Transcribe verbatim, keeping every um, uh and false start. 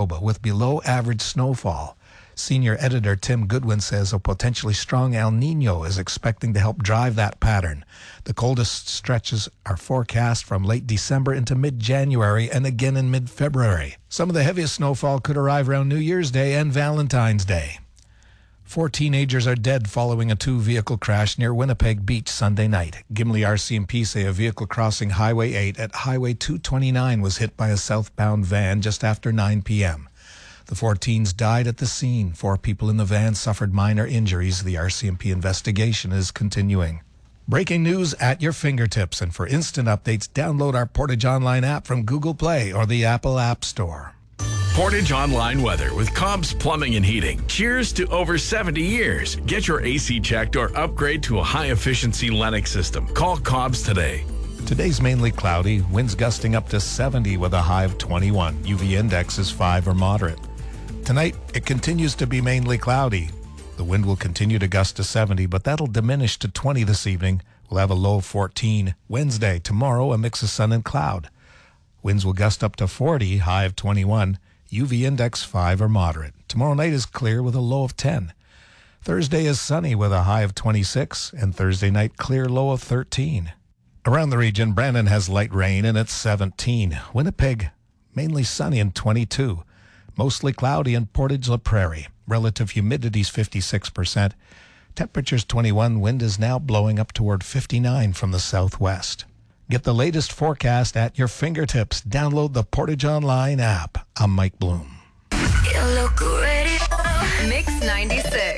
Manitoba with below average snowfall. Senior editor Tim Goodwin says a potentially strong El Nino is expecting to help drive that pattern. The coldest stretches are forecast from late December into mid-January and again in mid-February. Some of the heaviest snowfall could arrive around New Year's Day and Valentine's Day. Four teenagers are dead following a two-vehicle crash near Winnipeg Beach Sunday night. Gimli R C M P say a vehicle crossing Highway eight at Highway two twenty-nine was hit by a southbound van just after nine p.m. The four teens died at the scene. Four people in the van suffered minor injuries. The R C M P investigation is continuing. Breaking news at your fingertips. And for instant updates, download our Portage Online app from Google Play or the Apple App Store. Portage Online weather with Cobb's Plumbing and Heating. Cheers to over seventy years. Get your A C checked or upgrade to a high-efficiency Lennox system. Call Cobb's today. Today's mainly cloudy, winds gusting up to seventy with a high of twenty-one. U V index is five or moderate. Tonight, it continues to be mainly cloudy. The wind will continue to gust to seventy, but that'll diminish to twenty this evening. We'll have a low of fourteen. Wednesday, tomorrow, a mix of sun and cloud. Winds will gust up to forty, high of twenty-one. U V index five or moderate. Tomorrow night is clear with a low of ten. Thursday is sunny with a high of twenty-six, and Thursday night clear, low of thirteen. Around the region, Brandon has light rain and it's seventeen. Winnipeg, mainly sunny and twenty-two. Mostly cloudy in Portage La Prairie. Relative humidity is fifty-six percent. Temperature's twenty-one. Wind is now blowing up toward fifty-nine from the southwest. Get the latest forecast at your fingertips. Download the Portage Online app. I'm Mike Bloom. You look ready. Mix ninety-six.